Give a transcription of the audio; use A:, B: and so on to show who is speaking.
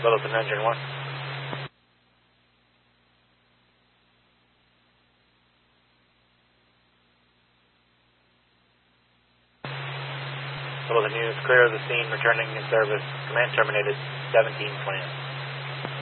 A: Littleton Engine 1. Littleton units clear of the scene, returning in service. Command terminated 1729.